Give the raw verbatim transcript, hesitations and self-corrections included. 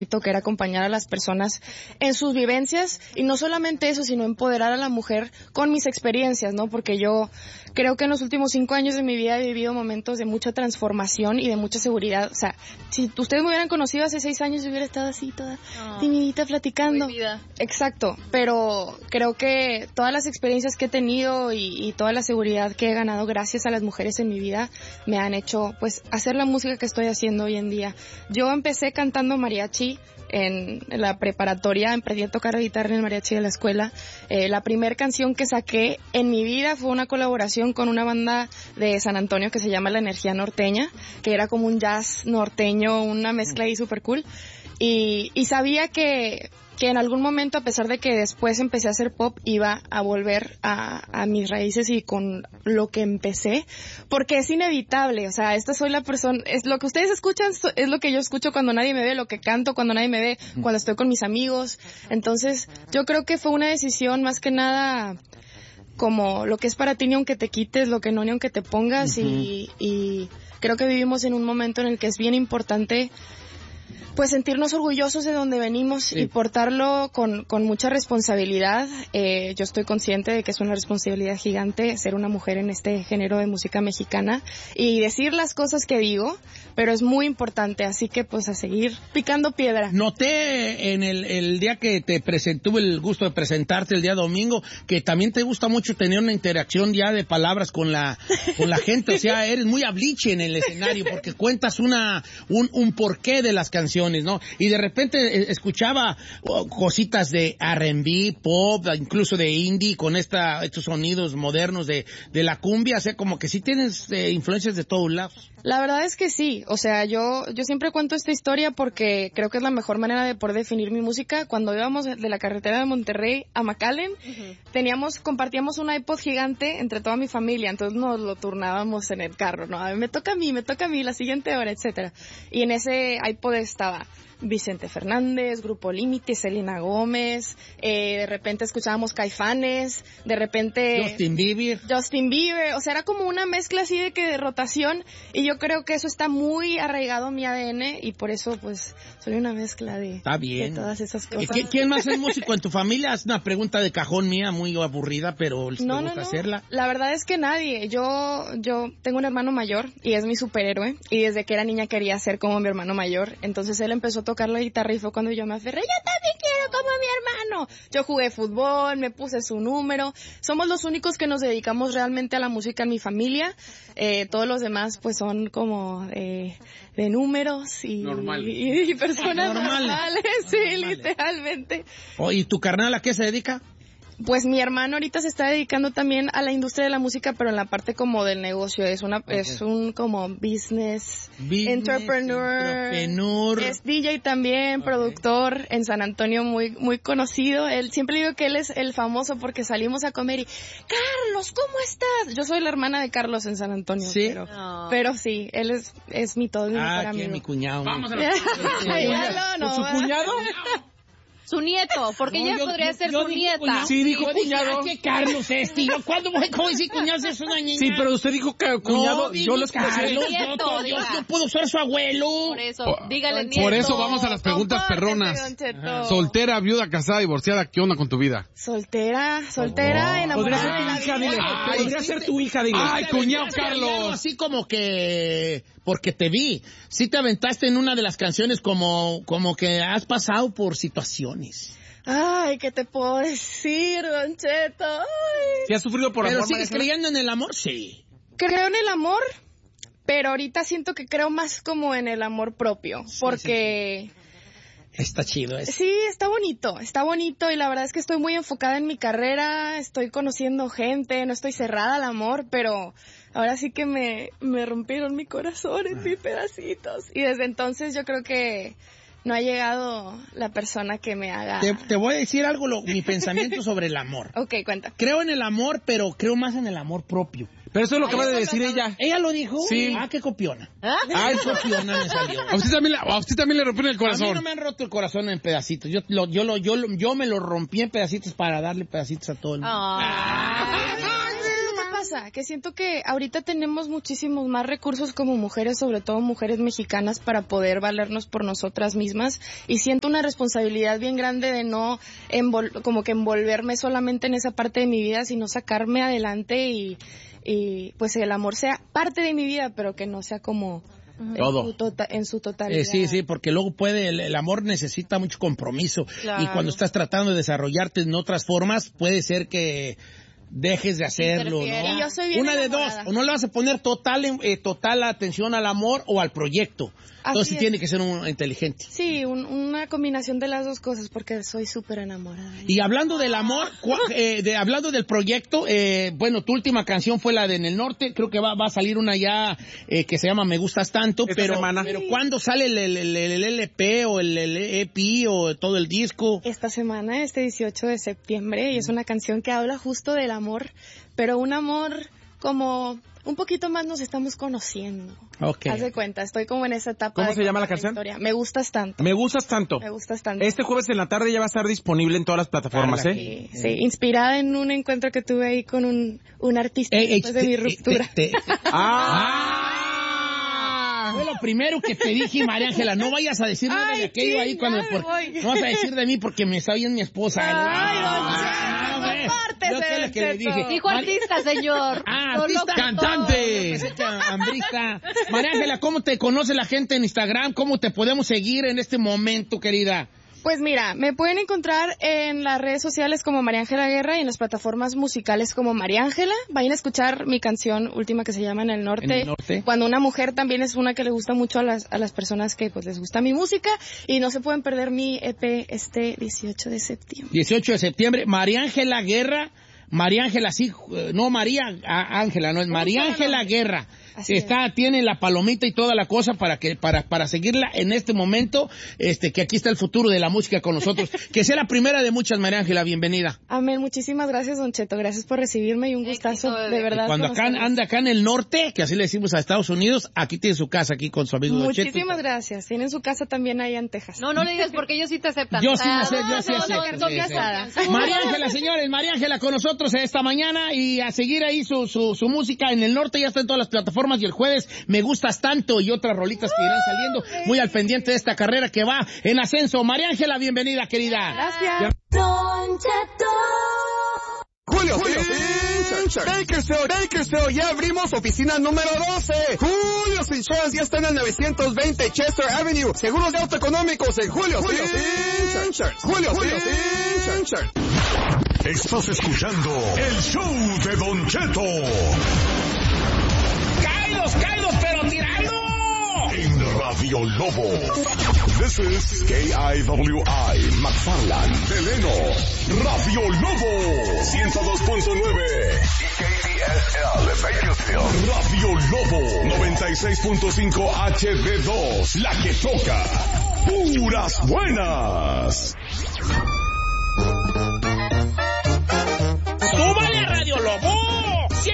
que era acompañar a las personas en sus vivencias, y no solamente eso, sino empoderar a la mujer con mis experiencias, ¿no? Porque yo creo que en los últimos cinco años de mi vida he vivido momentos de mucha transformación y de mucha seguridad. O sea, si ustedes me hubieran conocido hace seis años, yo hubiera estado así toda oh, timidita platicando. Exacto, pero creo que todas las experiencias que he tenido y, y toda la seguridad que he ganado gracias a las mujeres en mi vida me han hecho, pues, hacer la música que estoy haciendo hoy en día. Yo empecé cantando mariachi en la preparatoria, aprendí a tocar la guitarra en el mariachi de la escuela. Eh, la primera canción que saqué en mi vida fue una colaboración con una banda de San Antonio que se llama La Energía Norteña, que era como un jazz norteño, una mezcla ahí súper cool. Y, y sabía que, que en algún momento, a pesar de que después empecé a hacer pop, iba a volver a, a mis raíces y con lo que empecé, porque es inevitable. O sea, esta soy la persona, es lo que ustedes escuchan, es lo que yo escucho cuando nadie me ve, lo que canto cuando nadie me ve, cuando estoy con mis amigos. Entonces, yo creo que fue una decisión más que nada como lo que es para ti ni aunque te quites, lo que no ni aunque te pongas. Uh-huh. y, y creo que vivimos en un momento en el que es bien importante pues sentirnos orgullosos de donde venimos, sí, y portarlo con, con mucha responsabilidad. Eh, yo estoy consciente de que es una responsabilidad gigante ser una mujer en este género de música mexicana y decir las cosas que digo, pero es muy importante, así que pues a seguir picando piedra. Noté en el, el día que te presenté, tuve el gusto de presentarte el día domingo, que también te gusta mucho tener una interacción ya de palabras con la, con la gente, o sea, eres muy abliche en el escenario porque cuentas una, un, un porqué de las canciones, ¿no? Y de repente escuchaba cositas de R and B, pop, incluso de indie, con esta, estos sonidos modernos de, de la cumbia, o sea, como que sí tienes eh, influencias de todos lados. La verdad es que sí, o sea, yo yo siempre cuento esta historia porque creo que es la mejor manera de poder definir mi música. Cuando íbamos de la carretera de Monterrey a McAllen, uh-huh, teníamos, compartíamos un iPod gigante entre toda mi familia, entonces nos lo turnábamos en el carro, ¿no? A ver, me toca a mí, me toca a mí, la siguiente hora, etcétera. Y en ese iPod estaba Vicente Fernández, Grupo Límite, Selena Gómez, eh, de repente escuchábamos Caifanes, de repente Justin Bieber. Justin Bieber, o sea, era como una mezcla así de que de rotación, y yo creo que eso está muy arraigado en mi A D N y por eso pues soy una mezcla de, está bien, de todas esas cosas. ¿Quién más es músico en tu familia? Es una pregunta de cajón mía, muy aburrida, pero les no, gusta no, no. hacerla. La verdad es que nadie. Yo yo tengo un hermano mayor y es mi superhéroe, y desde que era niña quería ser como mi hermano mayor, entonces él empezó a tocar la guitarra y fue cuando yo me aferré, yo también quiero como mi hermano. Yo jugué fútbol, me puse su número. Somos los únicos que nos dedicamos realmente a la música en mi familia. Eh, todos los demás pues son como eh, de números y, y, y personas normales, normales sí, normales. Literalmente. Oh, ¿y tu carnal a qué se dedica? Pues mi hermano ahorita se está dedicando también a la industria de la música, pero en la parte como del negocio. Es una, okay, es un como business, business entrepreneur, entrepreneur. Es D J también, okay, productor en San Antonio, muy muy conocido. Él siempre digo que él es el famoso porque salimos a comer y Carlos, ¿cómo estás? Yo soy la hermana de Carlos en San Antonio. Sí. Pero, no. pero sí, él es es mi todo, mi ah, mejor amigo. Ah, mi cuñado. Vamos a la no, ¿Su cuñado? Su nieto, porque no, ella yo, podría yo, ser yo su nieta. Cuñado. Sí, dijo yo cuñado. Dije, ¿qué Carlos es, tío? ¿Cuándo voy a decir cuñado? Es una niña. Sí, pero usted dijo que cuñado, no, yo los Carlos, nieto, yo, yo, yo puedo ser su abuelo. Por eso, oh, dígale nieto. Por eso vamos a las preguntas perronas. Soltera, viuda, casada, divorciada, ¿qué onda con tu vida? Soltera, soltera, oh, enamorada. Podría ser tu hija, dile. Ay, podría ser tu hija, dile. Ay, cuñado Carlos. Así como que, porque te vi, sí te aventaste en una de las canciones como, como que has pasado por situaciones. Ay, ¿qué te puedo decir, Don Cheto? Ay. ¿Sí has sufrido por amor? ¿Pero sigues creyendo en el amor? Sí. Creo en el amor, pero ahorita siento que creo más como en el amor propio, sí, porque... Sí, sí. Está chido eso. Sí, está bonito, está bonito y la verdad es que estoy muy enfocada en mi carrera, estoy conociendo gente, no estoy cerrada al amor, pero ahora sí que me, me rompieron mi corazón en ah. mil pedacitos y desde entonces yo creo que... no ha llegado la persona que me haga... Te, te voy a decir algo, lo, mi pensamiento sobre el amor. Ok, cuenta. Creo en el amor, pero creo más en el amor propio. Pero eso es lo que acaba de decir ella. ¿Ella lo dijo? Sí. Ah, qué copiona. ¿Ah? Ay, copiona me salió. A usted también, a usted también le rompieron el corazón. A mí no me han roto el corazón en pedacitos. Yo, lo, yo, lo, yo, yo me lo rompí en pedacitos para darle pedacitos a todo el mundo. Ah. pasa? Que siento que ahorita tenemos muchísimos más recursos como mujeres, sobre todo mujeres mexicanas, para poder valernos por nosotras mismas, y siento una responsabilidad bien grande de no envol- como que envolverme solamente en esa parte de mi vida, sino sacarme adelante y, y pues el amor sea parte de mi vida, pero que no sea como... Todo. En su, tota- en su totalidad. Eh, sí, sí, porque luego puede, el, el amor necesita mucho compromiso. Claro. Y cuando estás tratando de desarrollarte en otras formas, puede ser que dejes de hacerlo, ¿no? Y yo soy bien Una de dos, enamorada. o no le vas a poner total, eh, total atención al amor o al proyecto. Entonces sí es. tiene que ser un inteligente. Sí, un- una combinación de las dos cosas, porque soy súper enamorada. Y hablando del amor, cua- eh, de, hablando del proyecto, eh, bueno, tu última canción fue la de En el Norte, creo que va, va a salir una ya eh, que se llama Me Gustas Tanto, Esta pero, semana. pero ¿cuándo sale el, el, el- el L P o el, el E P o todo el disco? Esta semana, este dieciocho de septiembre, y es una canción que habla justo del amor, pero un amor como un poquito más nos estamos conociendo. Ok. Haz de cuenta, estoy como en esa etapa. ¿Cómo de se llama la contar canción? historia. Me gustas tanto. Me gustas tanto. Me gustas tanto. Este jueves en la tarde ya va a estar disponible en todas las plataformas, ¿eh? Sí, sí, inspirada en un encuentro que tuve ahí con un, un artista Ey, ey, después de te- mi te- ruptura. te- te- ¡Ah! Fue lo primero que te dije, María Ángela, no vayas a decir nada Ay, de aquello sí, ahí cuando... ya me por- voy. no vas a decir de mí porque me está oyendo mi esposa. Ay, don Ah, Cheto, ¿ves? apártese, Yo qué es lo que le don Cheto. dije. Dijo Mari- artista, señor. Ah, No artista, locutor. cantante. Yo pensé que hambrista. María Ángela, ¿cómo te conoce la gente en Instagram? ¿Cómo te podemos seguir en este momento, querida? Pues mira, me pueden encontrar en las redes sociales como María Ángela Guerra y en las plataformas musicales como María Ángela. Vayan a escuchar mi canción última que se llama En el Norte. En el Norte. Cuando una mujer también es una que le gusta mucho a las, a las personas que pues les gusta mi música. Y no se pueden perder mi E P este dieciocho de septiembre. dieciocho de septiembre, María Ángela Guerra. María Ángela, sí, eh, no María ah, Ángela, no es María Ángela Guerra. Así Está, tiene la palomita y toda la cosa para que, para, para seguirla en este momento, este, que aquí está el futuro de la música con nosotros. Que sea la primera de muchas, María Ángela, bienvenida. Amén, muchísimas gracias, Don Cheto. Gracias por recibirme y un gustazo, Éxito, bebé. de verdad. Cuando acá conocerlos. anda acá en el norte, que así le decimos a Estados Unidos, aquí tiene su casa aquí con su amigo Don Cheto. Muchísimas gracias. Tienen su casa también allá en Texas. No, no le digas porque ellos sí te aceptan. Yo sí Ah, acepto, yo no, sí no, acepto. no, sí, copia sí. asada. María Ángela, señores, María Ángela con nosotros esta mañana y a seguir ahí su, su, su música en el norte, ya está en todas las plataformas y el jueves Me Gustas Tanto y otras rolitas que irán saliendo, muy al pendiente de esta carrera que va en ascenso. María Ángela, bienvenida, querida. Gracias. Julio, Julio Insurance. Bakersfield, Bakersfield, ya abrimos oficina número doce. Julio Insurance ya está en el novecientos veinte Chester Avenue. Seguros de auto económicos en Julio, Julio Insurance. Julio, Julio Insurance. Estás escuchando el show de Don Cheto. ¡Caídos, caídos, pero tirando! En Radio Lobo. This is K I W I, McFarland, Deleno. Radio Lobo. ciento dos punto nueve. Y K D S L, Bakersfield. Radio Lobo. noventa y seis punto cinco H D dos. La que toca. Puras buenas.